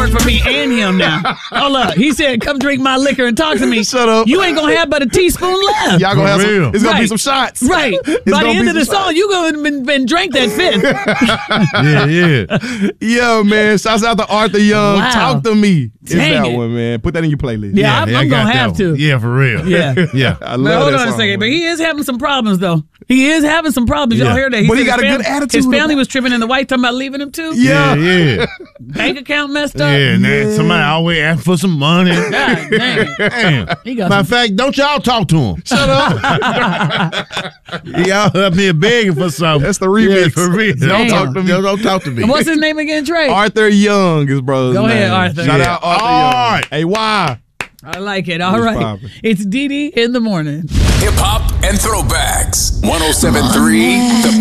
work for me and him now. Hold up. He said, come drink my liquor and talk to me. Shut up. You ain't gonna have but a teaspoon left. Y'all gonna have real. some, it's gonna Right. be some shots. Right. By the end of the song, you gonna been drank that fifth. Yeah. Yeah, man. Shouts out to Arthur Young. Wow. Talk to me. It's Dang that it. one, man. Put that in your playlist. Yeah, I'm I gonna got have that to. one. Yeah, for real. Yeah. Yeah. I But love hold that on a song, second. But man. he is having some problems, though. He is having some problems. Y'all Yeah. hear that? But he said got his a good attitude His family about was tripping, and the wife talking about leaving him too. Yeah. Bank account messed up. Yeah, and then somebody always ask for some money. God dang. Damn. He got Matter of some, fact, don't y'all talk to him. Shut up. Y'all up here begging for something. That's the remix. Yeah, for real. Don't Damn. talk to me. Don't talk to me. what's his name again, Trey? Arthur Young is brother's Go name. ahead, Arthur. Shout Yeah. out Arthur All Young. right. Hey, why? I like it. All What's right. poppin'? It's Dee Dee in the morning. Hip hop and throwbacks. 107.3 The